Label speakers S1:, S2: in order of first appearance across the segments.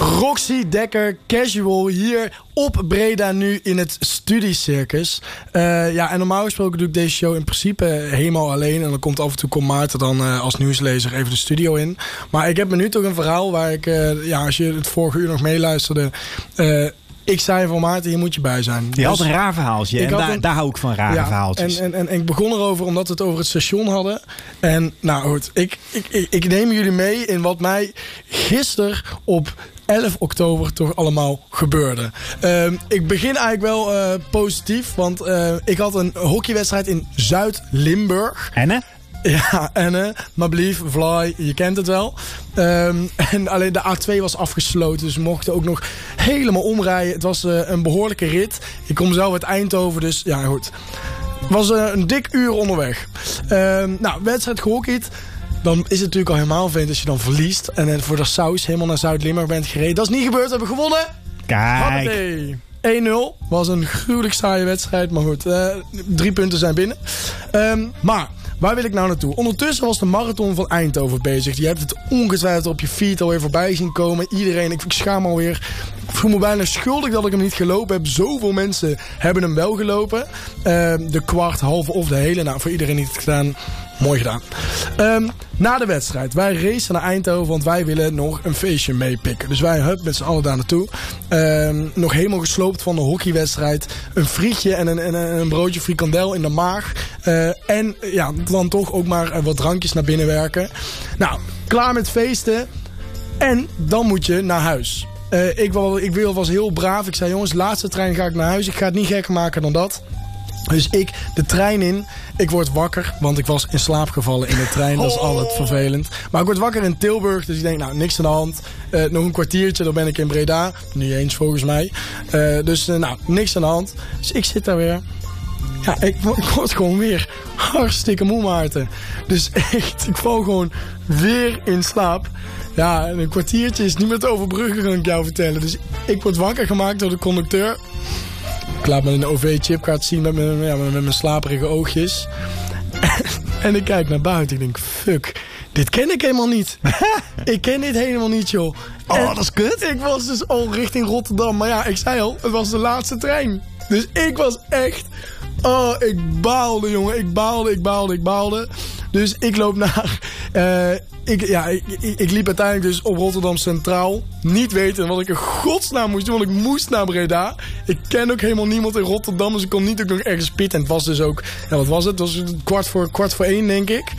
S1: Roxy Dekker Casual hier op Breda nu in het Studiecircus. En normaal gesproken doe ik deze show in principe helemaal alleen. En dan komt af en toe Maarten dan als nieuwslezer even de studio in. Maar ik heb me nu toch een verhaal waar ik, als je het vorige uur nog meeluisterde... ik zei van Maarten, hier moet je bij zijn.
S2: Je had een raar verhaaltje. En daar hou ik van, rare verhaaltjes. En
S1: ik begon erover omdat we het over het station hadden. En nou goed, ik neem jullie mee in wat mij gisteren op 11 oktober toch allemaal gebeurde. Ik begin eigenlijk wel positief. Want ik had een hockeywedstrijd in Zuid-Limburg.
S2: Enne?
S1: Ja, Enne, maar blief, Vlaai, je kent het wel. En alleen de A2 was afgesloten, dus we mochten ook nog helemaal omrijden. Het was een behoorlijke rit. Ik kom zelf uit Eindhoven, dus ja goed. Het was een dik uur onderweg. Wedstrijd gehockeyd. Dan is het natuurlijk al helemaal vervelend als je dan verliest. En voor de saus helemaal naar Zuid-Limburg bent gereden. Dat is niet gebeurd, we hebben gewonnen.
S2: Kijk.
S1: 1-0. Was een gruwelijk saaie wedstrijd, maar goed. 3 punten zijn binnen. Maar... waar wil ik nou naartoe? Ondertussen was de marathon van Eindhoven bezig. Je hebt het ongetwijfeld op je feed alweer voorbij zien komen. Iedereen, ik schaam me alweer. Ik voel me bijna schuldig dat ik hem niet gelopen heb. Zoveel mensen hebben hem wel gelopen. De kwart, halve of de hele. Nou, voor iedereen die het gedaan, mooi gedaan. Na de wedstrijd. Wij racen naar Eindhoven, want wij willen nog een feestje meepikken. Dus wij met z'n allen daar naartoe. Nog helemaal gesloopt van de hockeywedstrijd. Een frietje en een broodje frikandel in de maag. En ja, dan toch ook maar wat drankjes naar binnen werken. Nou, klaar met feesten. En dan moet je naar huis. Ik was heel braaf. Ik zei, jongens, laatste trein ga ik naar huis. Ik ga het niet gekker maken dan dat. Dus ik de trein in. Ik word wakker, want ik was in slaap gevallen in de trein. Dat is altijd vervelend. Maar ik word wakker in Tilburg, dus ik denk, nou, niks aan de hand. Nog een kwartiertje, dan ben ik in Breda. Niet eens volgens mij. Niks aan de hand. Dus ik zit daar weer. Ja, ik word gewoon weer hartstikke moe, Maarten. Dus echt, ik val gewoon weer in slaap. Ja, en een kwartiertje is niet meer te overbruggen, kan ik jou vertellen. Dus ik word wakker gemaakt door de conducteur. Ik laat me een OV-chipkaart zien met mijn slaperige oogjes. En ik kijk naar buiten. Ik denk, fuck, dit ken ik helemaal niet. Ik ken dit helemaal niet, joh.
S2: Oh, dat is kut.
S1: Ik was dus al richting Rotterdam. Maar ja, ik zei al, het was de laatste trein. Dus ik was echt... oh, ik baalde, jongen. Ik baalde. Dus ik loop naar... Ik liep uiteindelijk dus op Rotterdam Centraal. Niet weten wat ik in godsnaam moest doen. Want ik moest naar Breda. Ik ken ook helemaal niemand in Rotterdam. Dus ik kon niet ook nog ergens pitten. En het was dus ook... ja, wat was het? Het was kwart voor 1, denk ik.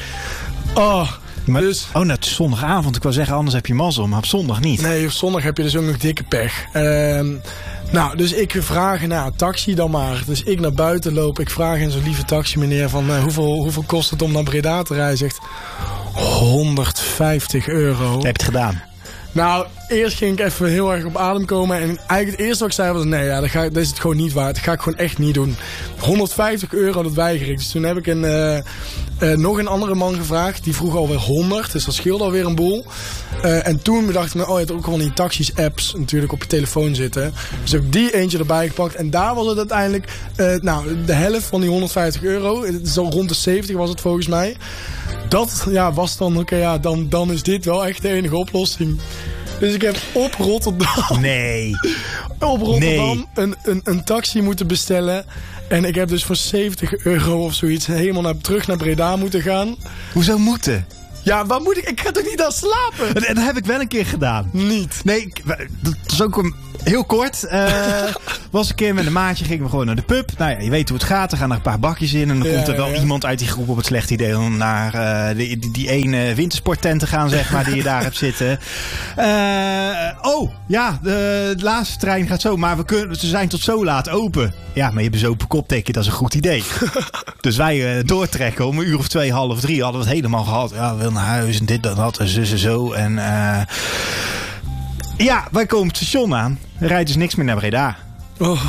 S2: Het is zondagavond. Ik wou zeggen, anders heb je mazzel. Maar op zondag niet.
S1: Nee, op zondag heb je dus ook nog dikke pech. Dus ik vraag naar een taxi dan maar. Dus ik naar buiten loop. Ik vraag aan zo'n lieve taxi meneer van hoeveel kost het om naar Breda te rijden? Zegt 150 euro.
S2: Heb je het gedaan?
S1: Nou, eerst ging ik even heel erg op adem komen. En eigenlijk het eerste wat ik zei was... nee, ja, dat is het gewoon niet waard. Dat ga ik gewoon echt niet doen. 150 euro, dat weiger ik. Dus toen heb ik nog een andere man gevraagd. Die vroeg alweer 100. Dus dat scheelde alweer een boel. En toen bedacht ik me... je hebt ook gewoon die taxis-apps natuurlijk op je telefoon zitten. Dus heb ik die eentje erbij gepakt. En daar was het uiteindelijk... de helft van die 150 euro. Zo rond de 70 was het volgens mij. Dat was dan... dan is dit wel echt de enige oplossing. Dus ik heb op Rotterdam...
S2: nee.
S1: Op Rotterdam een taxi moeten bestellen. En ik heb dus voor 70 euro of zoiets... helemaal terug naar Breda moeten gaan.
S2: Hoezo moeten?
S1: Ja, waar moet ik? Ik ga toch niet aan slapen?
S2: Dat heb ik wel een keer gedaan.
S1: Niet?
S2: Nee, dat is ook heel kort. Was een keer met een maatje, gingen we gewoon naar de pub. Nou ja, je weet hoe het gaat. Er gaan er een paar bakjes in. En dan komt er wel iemand uit die groep op het slechte idee... om naar die ene wintersporttent te gaan, zeg maar, die je daar hebt zitten. De laatste trein gaat zo. Maar ze zijn tot zo laat open. Ja, maar je bezopen kop, denk je, dat is een goed idee. Dus wij doortrekken. Om 1:00 of 2:30 hadden we het helemaal gehad. Ja, we willen naar huis en dit en dat en zus en zo. En wij komen op het station aan. Er rijdt dus niks meer naar Breda.
S1: Oh.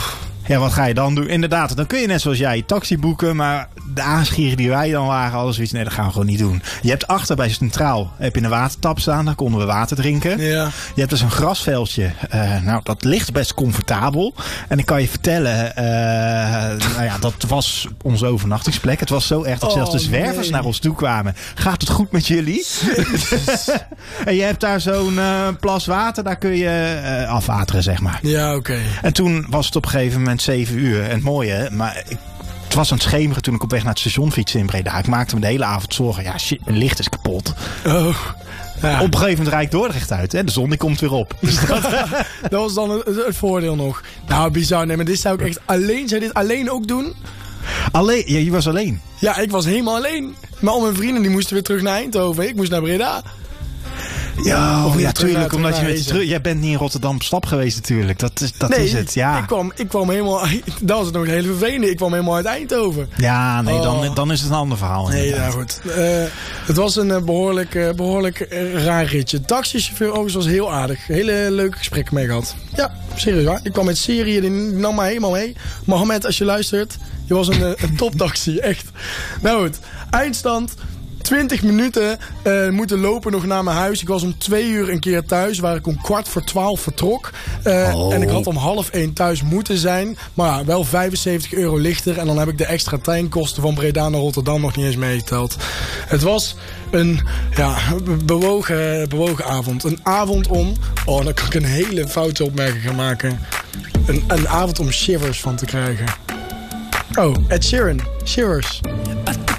S2: Ja, wat ga je dan doen? Inderdaad, dan kun je net zoals jij taxi boeken, maar de aanschieren die wij dan waren, alles zoiets, nee, dat gaan we gewoon niet doen. Je hebt achter bij Centraal heb je een watertap staan, daar konden we water drinken.
S1: Ja.
S2: Je hebt dus een grasveldje, nou, dat ligt best comfortabel. En ik kan je vertellen, nou ja, dat was onze overnachtingsplek. Het was zo erg dat zelfs de zwervers naar ons toe kwamen. Gaat het goed met jullie? En je hebt daar zo'n plas water, daar kun je afwateren, zeg maar.
S1: Ja, oké.
S2: En toen was het op een gegeven moment 7 uur. En het mooie, maar het was aan het schemeren toen ik op weg naar het station fietste in Breda. Ik maakte me de hele avond zorgen. Ja, shit, mijn licht is kapot.
S1: Oh. Ja.
S2: Op een gegeven moment rijd Dordrecht uit. Hè? De zon die komt weer op. Dus
S1: dat was dan het voordeel nog. Nou, bizar. Nee, maar dit zou ik echt alleen... Zou je dit alleen ook doen?
S2: Alleen? Ja, je was alleen?
S1: Ja, ik was helemaal alleen. Maar al mijn vrienden die moesten weer terug naar Eindhoven. Ik moest naar Breda.
S2: Ja, tuurlijk. Omdat jij bent niet in Rotterdam op stap geweest natuurlijk. Dat is het, ja.
S1: Ik kwam helemaal... Dat was het nog een hele vervelende. Ik kwam helemaal uit Eindhoven.
S2: Ja, nee, dan is het een ander verhaal.
S1: Nee, ja, goed. Het was een behoorlijk raar ritje. De taxichauffeur overigens was heel aardig. Hele leuke gesprekken mee gehad. Ja, serieus waar. Ik kwam met Syrië, die nam mij helemaal mee. Mohammed, als je luistert, je was een toptaxi, echt. Nou goed, eindstand... 20 minuten moeten lopen nog naar mijn huis. Ik was om 2 uur een keer thuis, waar ik om 11:15 vertrok. En ik had om 12:30 thuis moeten zijn. Maar ja, wel €75 lichter. En dan heb ik de extra treinkosten van Breda naar Rotterdam nog niet eens meegeteld. Het was een bewogen avond. Een avond om... Oh, dan kan ik een hele foute opmerking gaan maken. Een avond om shivers van te krijgen. Oh, Ed Sheeran. Shivers.